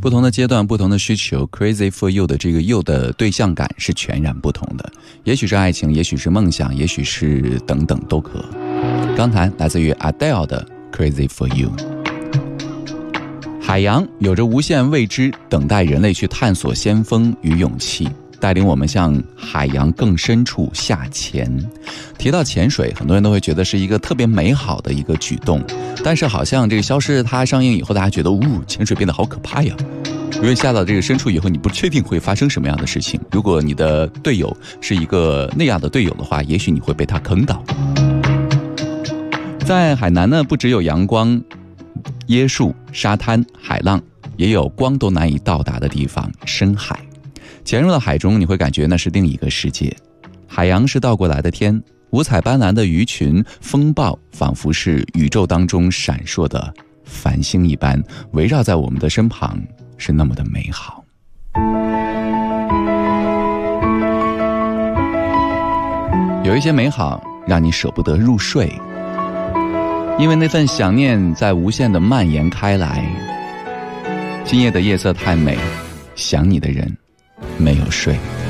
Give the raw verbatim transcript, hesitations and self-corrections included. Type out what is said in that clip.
不同的阶段不同的需求， Crazy for You 的这个 You 的对象感是全然不同的，也许是爱情，也许是梦想，也许是等等都可。刚才来自于 Adele 的 Crazy for You。 海洋有着无限未知，等待人类去探索先锋与勇气，带领我们向海洋更深处下潜。提到潜水，很多人都会觉得是一个特别美好的一个举动，但是好像这个消失它上映以后，大家觉得呜，潜水变得好可怕呀。因为下到这个深处以后，你不确定会发生什么样的事情。如果你的队友是一个那样的队友的话，也许你会被他坑倒。在海南呢，不只有阳光、椰树、沙滩、海浪，也有光都难以到达的地方——深海。潜入到海中，你会感觉那是另一个世界。海洋是倒过来的天，五彩斑斓的鱼群，风暴仿佛是宇宙当中闪烁的繁星一般，围绕在我们的身旁，是那么的美好。有一些美好让你舍不得入睡，因为那份想念在无限的蔓延开来。今夜的夜色太美，想你的人没有睡。